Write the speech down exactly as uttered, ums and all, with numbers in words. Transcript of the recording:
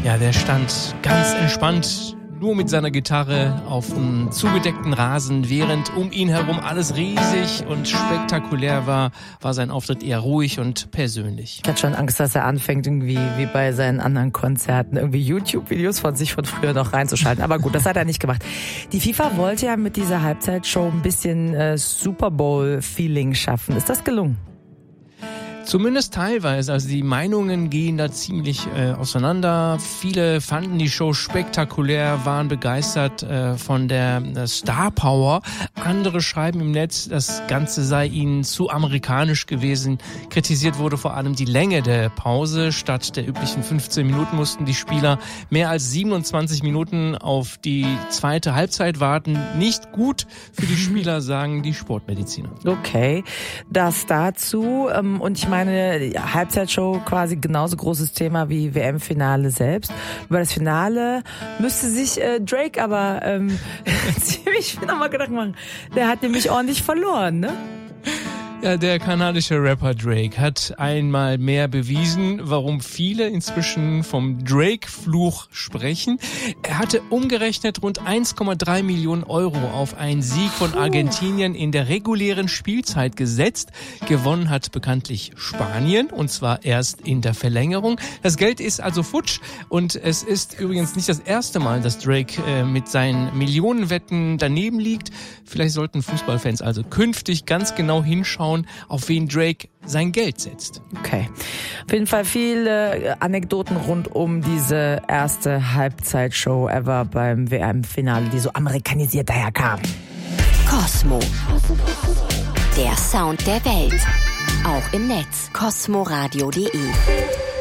Ja, der stand ganz entspannt nur mit seiner Gitarre auf einem zugedeckten Rasen, während um ihn herum alles riesig und spektakulär war, war sein Auftritt eher ruhig und persönlich. Ich hatte schon Angst, dass er anfängt, irgendwie wie bei seinen anderen Konzerten, irgendwie YouTube-Videos von sich von früher noch reinzuschalten. Aber gut, das hat er nicht gemacht. Die FIFA wollte ja mit dieser Halbzeitshow ein bisschen äh, Super Bowl-Feeling schaffen. Ist das gelungen? Zumindest teilweise, also die Meinungen gehen da ziemlich äh, auseinander. Viele fanden die Show spektakulär, waren begeistert äh, von der äh, Star Power. Andere schreiben im Netz, das Ganze sei ihnen zu amerikanisch gewesen. Kritisiert wurde vor allem die Länge der Pause. Statt der üblichen fünfzehn Minuten mussten die Spieler mehr als siebenundzwanzig Minuten auf die zweite Halbzeit warten. Nicht gut für die Spieler, sagen die Sportmediziner. Okay, das dazu. Ähm, und ich meine, Halbzeitshow quasi genauso großes Thema wie W M-Finale selbst. Über das Finale müsste sich äh, Drake aber ähm, ziemlich viel nochmal Gedanken machen. Der hat nämlich ordentlich verloren, ne? Ja, der kanadische Rapper Drake hat einmal mehr bewiesen, warum viele inzwischen vom Drake-Fluch sprechen. Er hatte umgerechnet rund eins Komma drei Millionen Euro auf einen Sieg von Argentinien in der regulären Spielzeit gesetzt. Gewonnen hat bekanntlich Spanien, und zwar erst in der Verlängerung. Das Geld ist also futsch, und es ist übrigens nicht das erste Mal, dass Drake äh, mit seinen Millionenwetten daneben liegt. Vielleicht sollten Fußballfans also künftig ganz genau hinschauen, auf wen Drake sein Geld setzt. Okay. Auf jeden Fall viele Anekdoten rund um diese erste Halbzeitshow ever beim W M-Finale, die so amerikanisiert daherkam. Cosmo. Der Sound der Welt. Auch im Netz. cosmoradio punkt de